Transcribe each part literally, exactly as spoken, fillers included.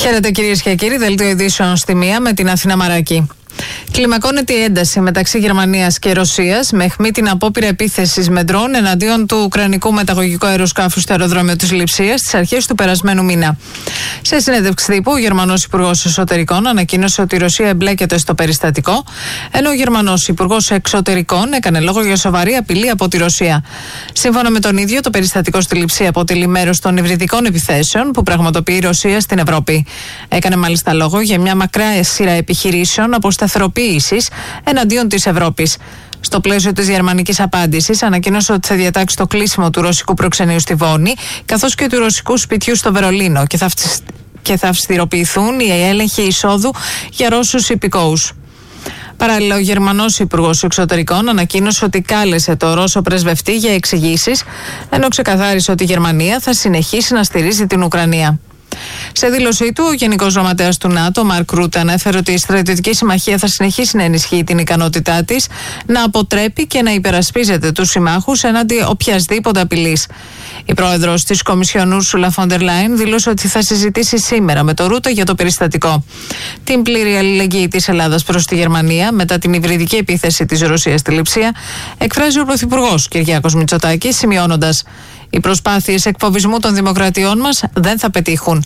Χαίρετε κυρίες και κύριοι, δελτίο ειδήσεων στη μία με την Αθήνα Μαράκη. Κλιμακώνεται η ένταση μεταξύ Γερμανίας και Ρωσίας με αιχμή την απόπειρα επίθεσης με ντρόν εναντίον του ουκρανικού μεταγωγικού αεροσκάφους στο αεροδρόμιο της Λειψίας στις αρχές του περασμένου μήνα. Σε συνέντευξη τύπου, ο Γερμανός Υπουργός Εσωτερικών ανακοίνωσε ότι η Ρωσία εμπλέκεται στο περιστατικό, ενώ ο Γερμανός Υπουργός Εξωτερικών έκανε λόγο για σοβαρή απειλή από τη Ρωσία. Σύμφωνα με τον ίδιο, το περιστατικό στη Λειψία αποτελεί μέρος των υβριδικών επιθέσεων που πραγματοποιεί η Ρωσία στην Ευρώπη. Έκανε μάλιστα λόγο για μια μακρά σειρά επιχειρήσεων αποσταθεροποίησης εναντίον της Ευρώπης. Στο πλαίσιο της γερμανικής απάντησης, ανακοίνωσε ότι θα διατάξει το κλείσιμο του ρωσικού προξενείου στη Βόνη, καθώς και του ρωσικού σπιτιού στο Βερολίνο, και θα, και θα αυστηροποιηθούν οι έλεγχοι εισόδου για Ρώσους υπηκόους. Παράλληλα, ο Γερμανός Υπουργός Εξωτερικών ανακοίνωσε ότι κάλεσε το Ρώσο πρεσβευτή για εξηγήσεις, ενώ ξεκαθάρισε ότι η Γερμανία θα συνεχίσει να στηρίζει την Ουκρανία. Σε δήλωσή του, ο Γενικός Γραμματέας του ΝΑΤΟ, Μαρκ Ρούτε, ανέφερε ότι η στρατιωτική συμμαχία θα συνεχίσει να ενισχύει την ικανότητά της να αποτρέπει και να υπερασπίζεται τους συμμάχους εναντί οποιασδήποτε απειλής. Η πρόεδρος της Κομισιόν, Ούρσουλα φον ντερ Λάιεν, δήλωσε ότι θα συζητήσει σήμερα με το Ρούτε για το περιστατικό. Την πλήρη αλληλεγγύη της Ελλάδας προς τη Γερμανία μετά την υβριδική επίθεση της Ρωσίας στη Λειψία εκφράζει ο Πρωθυπουργός Κυριάκος Μητσοτάκης, σημειώνοντας: «Οι προσπάθειες εκφοβισμού των δημοκρατιών μας δεν θα πετύχουν».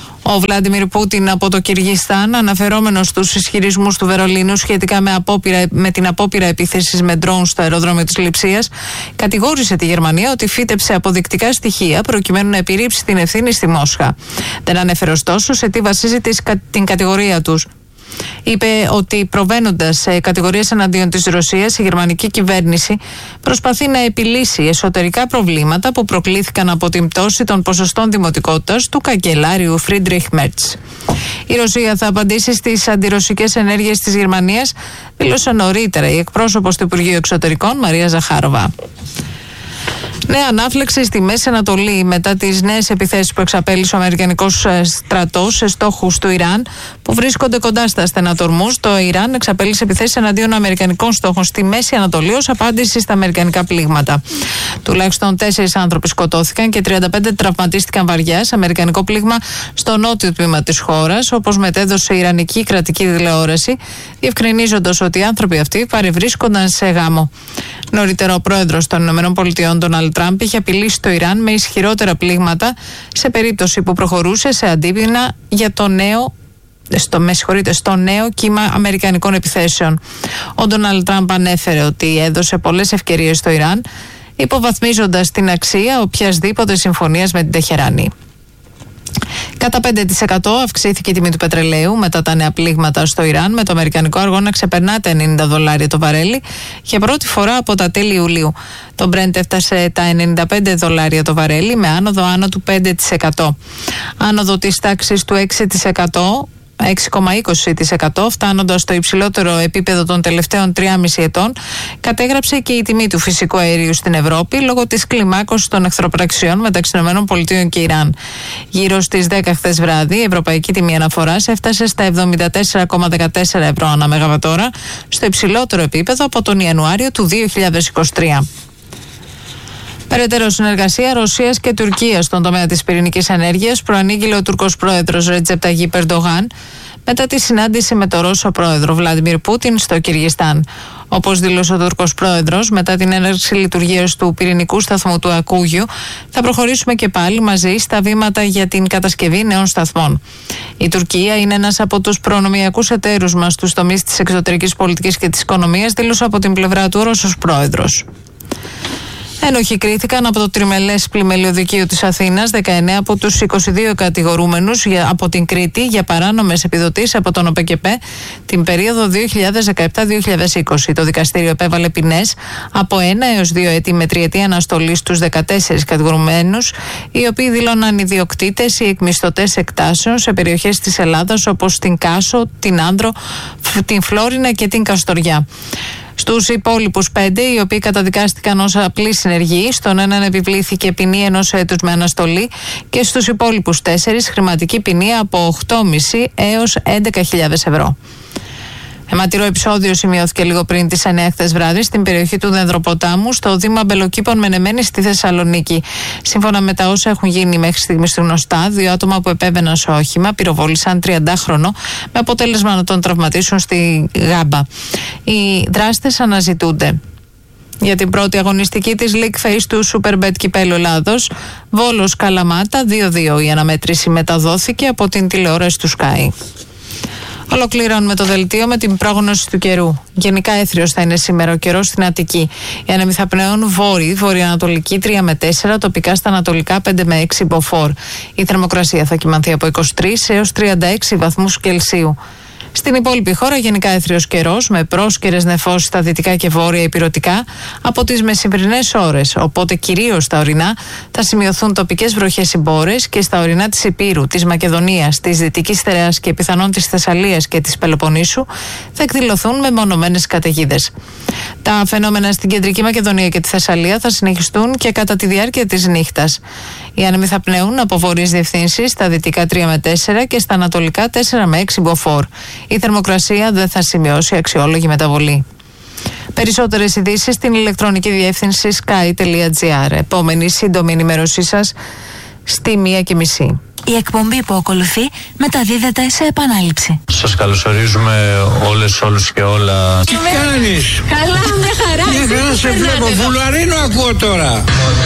Ο Βλάντιμιρ Πούτιν από το Κυργιστάν, αναφερόμενος στους ισχυρισμούς του Βερολίνου σχετικά με, απόπειρα, με την απόπειρα επίθεσης με ντρόουν στο αεροδρόμιο της Λειψίας, κατηγόρησε τη Γερμανία ότι φύτεψε αποδεικτικά στοιχεία προκειμένου να επιρρύψει την ευθύνη στη Μόσχα. Δεν ανέφερε ωστόσο σε τι βασίζει την κατηγορία τους. Είπε ότι προβαίνοντας σε κατηγορίες εναντίον της Ρωσίας, η γερμανική κυβέρνηση προσπαθεί να επιλύσει εσωτερικά προβλήματα που προκλήθηκαν από την πτώση των ποσοστών δημοτικότητας του καγκελάριου Φρίντριχ Μέρτς. Η Ρωσία θα απαντήσει στις αντιρωσικές ενέργειες της Γερμανίας, δήλωσε νωρίτερα η εκπρόσωπος του Υπουργείου Εξωτερικών, Μαρία Ζαχάροβα. Νέα ανάφλεξη στη Μέση Ανατολή μετά τις νέες επιθέσεις που εξαπέλυσε ο Αμερικανικός στρατός σε στόχους του Ιράν που βρίσκονται κοντά στα στενά του Ορμούζ. Το Ιράν εξαπέλυσε επιθέσεις εναντίον Αμερικανικών στόχων στη Μέση Ανατολή ως απάντηση στα αμερικανικά πλήγματα. Τουλάχιστον τέσσερις άνθρωποι σκοτώθηκαν και τριάντα πέντε τραυματίστηκαν βαριά σε αμερικανικό πλήγμα στο νότιο τμήμα της χώρας, όπως μετέδωσε η Ιρανική κρατική τηλεόραση, διευκρινίζοντας ότι οι άνθρωποι αυτοί παρευρίσκονταν σε γάμο. Νωρίτερα, ο πρόεδρος των ΗΠΑ, Ντόναλντ Τραμπ, είχε απειλήσει το Ιράν με ισχυρότερα πλήγματα σε περίπτωση που προχωρούσε σε αντίπεινα για το νέο, στο, με συγχωρείτε, στο νέο κύμα αμερικανικών επιθέσεων. Ο Ντόναλντ Τραμπ ανέφερε ότι έδωσε πολλές ευκαιρίες στο Ιράν, υποβαθμίζοντας την αξία οποιασδήποτε συμφωνίας με την Τεχεράνη. Κατά πέντε τοις εκατό αυξήθηκε η τιμή του πετρελαίου μετά τα νέα πλήγματα στο Ιράν, με το αμερικανικό αργό να ξεπερνά τα ενενήντα δολάρια το βαρέλι για πρώτη φορά από τα τέλη Ιουλίου. Το Brent έφτασε τα ενενήντα πέντε δολάρια το βαρέλι, με άνοδο άνω του πέντε τοις εκατό. Άνοδο της τάξης του έξι τοις εκατό. έξι κόμμα είκοσι τοις εκατό, φτάνοντας στο υψηλότερο επίπεδο των τελευταίων τριάμισι ετών, κατέγραψε και η τιμή του φυσικού αερίου στην Ευρώπη λόγω της κλιμάκωσης των εχθροπραξιών μεταξύ ΗΠΑ και Ιράν. Γύρω στις δέκα χθες βράδυ, η ευρωπαϊκή τιμή αναφοράς έφτασε στα εβδομήντα τέσσερα κόμμα δεκατέσσερα ευρώ ανά μεγαβατόρα, στο υψηλότερο επίπεδο από τον Ιανουάριο του δύο χιλιάδες είκοσι τρία. Περαιτέρω συνεργασία Ρωσίας και Τουρκίας στον τομέα της πυρηνικής ενέργειας προανήγγειλε ο Τούρκος πρόεδρος Ρετζέπ Ταγίπ Ερντογάν μετά τη συνάντηση με τον Ρώσο πρόεδρο Βλάντιμιρ Πούτιν στο Κυργιστάν. Όπως δήλωσε ο Τούρκος πρόεδρος, μετά την έναρξη λειτουργίας του πυρηνικού σταθμού του Ακούγιου, θα προχωρήσουμε και πάλι μαζί στα βήματα για την κατασκευή νέων σταθμών. Η Τουρκία είναι ένας από τους προνομιακούς εταίρους μας στους τομείς της εξωτερικής πολιτικής και της οικονομίας, δήλωσε από την πλευρά του ο Ρώσος πρόεδρος. Ένοχοι κρίθηκαν από το τριμελές πλημελιωδικείο της Αθήνας δεκαεννέα από τους είκοσι δύο κατηγορούμενους για, από την Κρήτη για παράνομες επιδοτήσεις από τον ΟΠΕΚΕΠΕ την περίοδο δύο χιλιάδες δεκαεπτά δύο χιλιάδες είκοσι. Το δικαστήριο επέβαλε ποινές από ένα έως δύο έτη με τριετή αναστολή στους δεκατέσσερις κατηγορουμένους, οι οποίοι δήλωναν ιδιοκτήτες ή εκμισθωτές εκτάσεων σε περιοχές της Ελλάδας όπως την Κάσο, την Άνδρο, την Φλόρινα και την Καστοριά. Στους υπόλοιπους πέντε, οι οποίοι καταδικάστηκαν ως απλή συνεργοί, στον έναν επιβλήθηκε ποινή ενός έτους με αναστολή και στους υπόλοιπους τέσσερις χρηματική ποινή από οκτώ κόμμα πέντε έως έντεκα χιλιάδες ευρώ. Αιματηρό επεισόδιο σημειώθηκε λίγο πριν τις εννιά χθες βράδυ στην περιοχή του Δενδροποτάμου, στο Δήμα Μπελοκήπων Μενεμένη στη Θεσσαλονίκη. Σύμφωνα με τα όσα έχουν γίνει μέχρι στιγμής γνωστά, δύο άτομα που επέβαιναν στο όχημα πυροβόλησαν τριαντάχρονο με αποτέλεσμα να τον τραυματίσουν στη Γάμπα. Οι δράστες αναζητούνται. Για την πρώτη αγωνιστική της League Phase του Superbet Κυπέλλου Ελλάδος, Βόλος Καλαμάτα δύο δύο. Η αναμέτρηση μεταδόθηκε από την τηλεόραση του Sky. Ολοκληρώνουμε το δελτίο με την πρόγνωση του καιρού. Γενικά έθριος θα είναι σήμερα ο καιρός στην Αττική. Οι άνεμοι θα πνέουν βόρειοι, βορειοανατολική τρία με τέσσερα, τοπικά στα ανατολικά πέντε με έξι μποφόρ. Η θερμοκρασία θα κυμανθεί από είκοσι τρεις έως τριάντα έξι βαθμούς Κελσίου. Στην υπόλοιπη χώρα γενικά έθριος καιρός με πρόσκαιρες νεφώσεις στα δυτικά και βόρεια ηπειρωτικά από τις μεσημβρινές ώρες, οπότε κυρίως στα ορεινά θα σημειωθούν τοπικές βροχές ή μπόρες και στα ορεινά της Ηπείρου, της Μακεδονίας, της Δυτικής Στερεάς και πιθανόν της Θεσσαλίας και της Πελοποννήσου θα εκδηλωθούν με μονομένες καταιγίδες. Τα φαινόμενα στην Κεντρική Μακεδονία και τη Θεσσαλία θα συνεχιστούν και κατά τη διάρκεια της νύχτας. Οι άνεμοι θα πνέουν από βόρειες διευθύνσεις στα δυτικά τρία με τέσσερα και στα ανατολικά τέσσερα με έξι μποφόρ. Η θερμοκρασία δεν θα σημειώσει αξιόλογη μεταβολή. Περισσότερες ειδήσεις στην ηλεκτρονική διεύθυνση sky τελεία gr. Επόμενη σύντομη ενημέρωσή σας στη μία και μισή. Η εκπομπή που ακολουθεί μεταδίδεται σε επανάληψη. Σας καλωσορίζουμε όλες, όλους και όλα. Τι κάνεις? Καλά, μια χαρά. Μια χαρά σε βλέπω. Βουλαρίνο ακούω τώρα.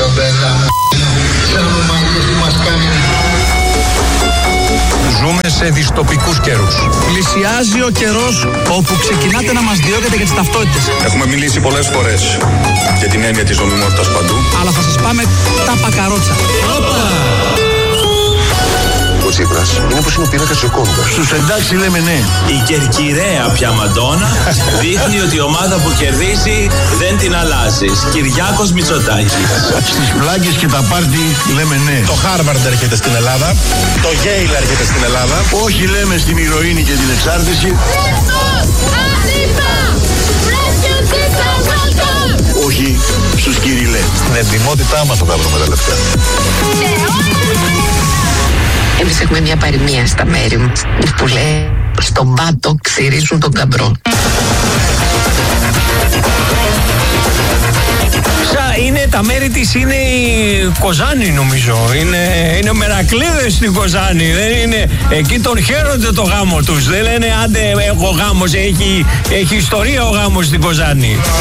Ζούμε σε δυστοπικούς καιρούς. Πλησιάζει ο καιρός όπου ξεκινάτε να μας διώκετε για τις ταυτότητες. Έχουμε μιλήσει πολλές φορές για την έννοια της νομιμότητας παντού. Αλλά θα σας πάμε τα πακαρότσα. Ο Τσίπρας είναι πως είναι ο πίνακας της Τζοκόντας. Στους εντάξει λέμε ναι. Η κερκυραία πια Μαντόνα δείχνει ότι η ομάδα που κερδίζει δεν την αλλάζεις. Κυριάκος Μητσοτάκης. Στις πλάκες και τα πάρτι λέμε ναι. Το Χάρβαρντ έρχεται στην Ελλάδα. Το Γκέιλ έρχεται στην Ελλάδα. Όχι λέμε στην ηρωίνη και την εξάρτηση. Όχι στους Κυριλέ. Στην εντυμότητά μας θα τα βρούμε τα λεφτά. Εμείς έχουμε μια παροιμία στα μέρη μου που λέει στον πάτο ξυρίζουν τον καμπρό. Είναι τα μέρη της, είναι η Κοζάνη νομίζω. Είναι, είναι μερακλείδες στην Κοζάνη. Δεν είναι, εκεί τον χαίρονται το γάμο τους. Δεν λένε άντε έχω γάμος, έχει, έχει ιστορία ο γάμος στην Κοζάνη.